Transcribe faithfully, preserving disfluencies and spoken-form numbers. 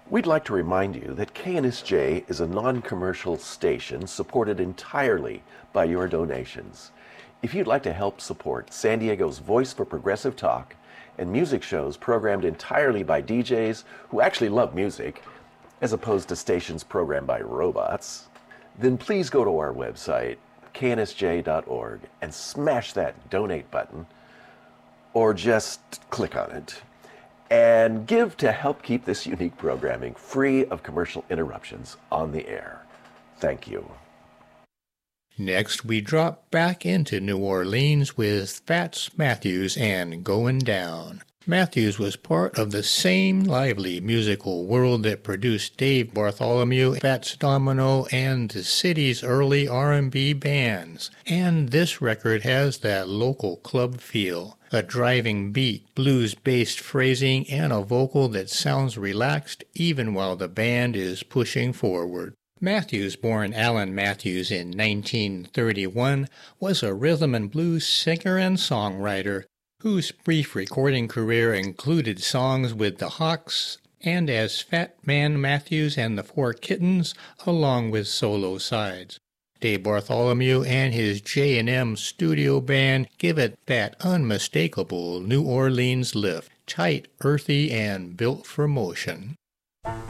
We'd like to remind you that K N S J is a non-commercial station supported entirely by your donations. If you'd like to help support San Diego's voice for progressive talk and music shows programmed entirely by D Js who actually love music, as opposed to stations programmed by robots, then please go to our website, K N S J dot org, and smash that donate button, or just click on it, and give to help keep this unique programming free of commercial interruptions on the air. Thank you. Next, we drop back into New Orleans with Fats Matthews and Going Down. Matthews was part of the same lively musical world that produced Dave Bartholomew, Fats Domino, and the city's early R and B bands. And this record has that local club feel, a driving beat, blues-based phrasing, and a vocal that sounds relaxed even while the band is pushing forward. Matthews, born Alan Matthews in nineteen thirty-one, was a rhythm and blues singer and songwriter whose brief recording career included songs with the Hawks and as Fat Man Matthews and the Four Kittens, along with solo sides. Dave Bartholomew and his J and M studio band give it that unmistakable New Orleans lift, tight, earthy, and built for motion.